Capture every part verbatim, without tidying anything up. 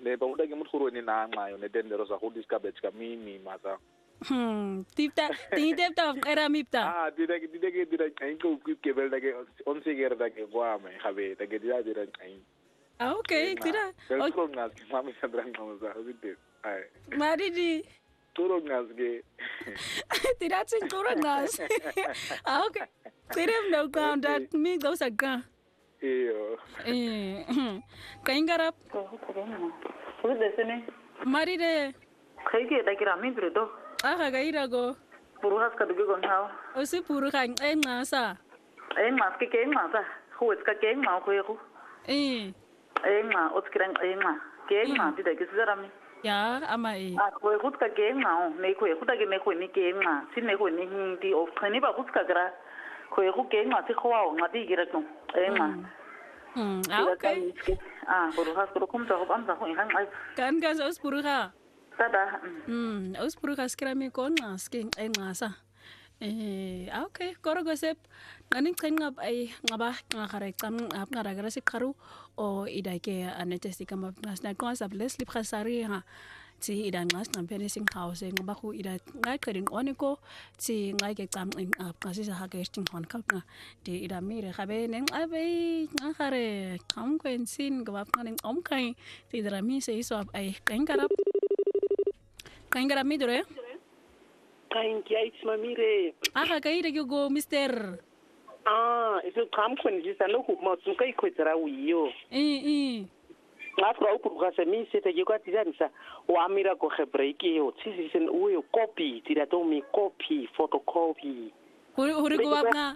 ne ba uda ke motho ni na ngayo ne tendero sa go discabet ka mimi masa Hmm, tipta, tingin tapta era mipta. ah dida ke dida ke dida ai ko ku ke bel dage on sigera dage wa me habe dage dida dida ai Ah, okay, tira. Pero turo ngas ke mami sandra ngauza uzite ai Maridi. turo ngas ke Tira sing turo ngas. Ah, okay. Tira no count that me go sa ka. iyo Eh. Kain garap. Udah sini. Maride. Kayak kita kira minggu itu. Ah, gaira go. Buruhas kadugi gonhau. O si puru kan eh ngasa. Eh mas ke keng masa. Huwet ka keng mau kuya ku. Eh. Eh ma otskirang eh ma. Keng ma tidak kisah Ya, ama eh. Ah, kuya ku ka keng mau. Ne kuya ku tagi ne kuya ni keng ma. Si ne kuya ni hindi of kani ba ku ka kira. Kuya ku keng ma si kuwa o ngati kira tu. Eh ma. Hmm, ah, okay. Ah, buruhas kudu kum sa am sa ku ihang ay. Kan kan os puru ka. Tada. Hmm, os puru ka skira mi kon ngas ke eh ngasa. Eh, ah, okay. Koro gosep. Naning kan ngap ay ngaba ngakare kam ngap ngaragara si karu o idai ke anete si kam ngas na ko sa bles lip khasari ha. Ti idan ngas na pene sing house ngaba ku ida ngai kadin oniko ti ngai ke kam ngap ngasi sa ha ke sting hon ka nga di ida mire khabe neng abe ngakare kam kwen sin gaba nganing om kai ti dra mi se iso ay kain garap kain garap mi dore kain kia it's mamire aha kai de go mister ah iso kam kwen jisa no ku mo tsun kai kwetara wiyo eh eh ngafra ukuruka se mi se te ke kwa tidanisa wa mira ko hebrei yo tsisi sen uyo copy tira to mi copy photocopy huri huri go bapna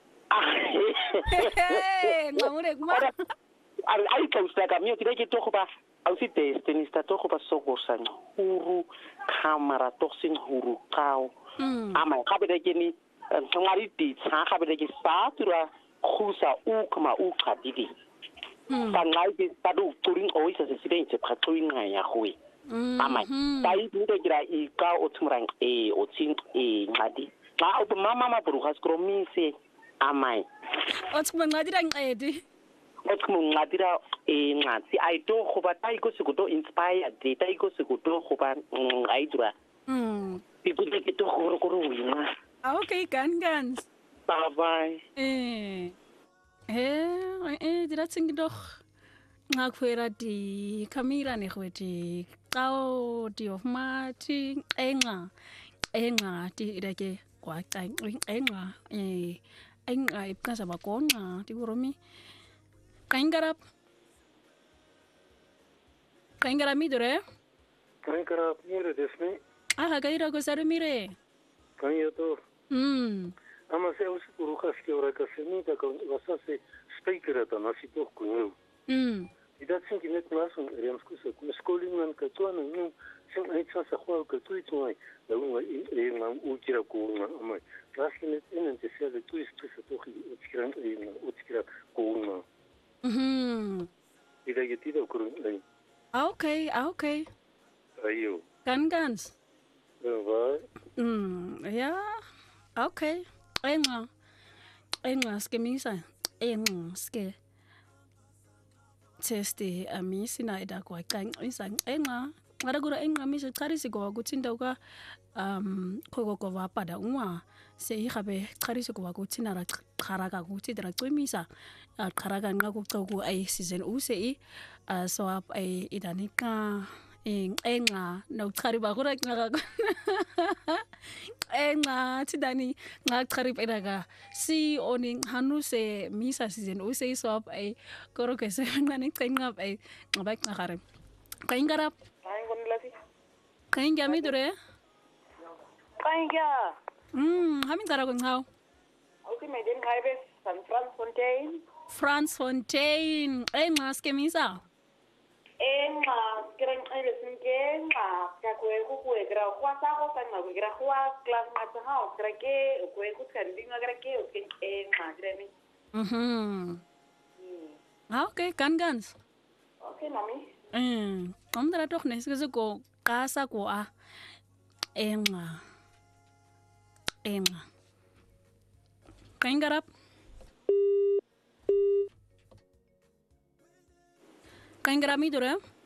ngamure kuma ar ai ka usta ka mi tira ke to ba au si teste ni sta to ba soko san huru kamera to sin huru kao ama ka be ke ni ngari ti tsa ka be ke sa tura khusa u kama u khadidi kan ngai ke tadu turing oisa se sibense phatloing ya hui ama dai bude gira I ka otsumrang e otsin e ngadi ba o mama ma buruha skromise amai otsuma ngadi rang edi otsuma ngadi ra e ngati ai to go ba tai go se go to inspire de tai go se go to go ba ai dura mm ibude ke to go go ro wina ah okay kan kan bye bye eh eh eh dira tsing doch ngakwera di kamera ne khweti kao di of mati enga enga di idake kwa tang enga eh enga ipkasa bakona di boromi kaingarap kaingarap midore kaingarap mire desne aha kaira go saru mire kainyato mm ama se usi kuruka ske ora ka se ni da ka wasa se speaker ta na si to ku mm ida tsin ki net nasun riam sku se ku schooling man ka to na nu sin ai tsa sa khwa ka tu tu ai da u e ma u kira ku na ama rasne inen te se le tu is tu se to ki u kira e na u kira ku na mhm ida yeti da ku ai okay okay ayo kan gans va mm ya okay enga enga ske misa enga ske testi amisi na ida kwa kan isa enga ngara gura enga misa karisi go gutsinda uka um kogo ko va pada unwa se i gabe karisi go gutsina ra kharaga gutsi dra tsumisa kharaga nga go tsoku ai season u se i so up ai idanika enga no khari ba gura nga enga tidani nga khari peraga si oni hanu se misa season u se so up ai koro ke se ngani kainga ai ngaba ngare kaingarap Kaingonlasi. kainga mi dure Kainga. mm hamin dara go ngau Oke, meden kaibe San Franz Fontaine. France Fontaine enga ske misa Enga, keren ele singenga, ka kwe ku kwe gra kwa sa ko sa na gra kwa class ma sa ha gra ke kwe ku kan dinga gra ke o ke enga gremi. mhm ah okay kan gans Okay, mami. mm kom dara doch ne se go kasa ko a enga enga kaingarap kaingarap mi dure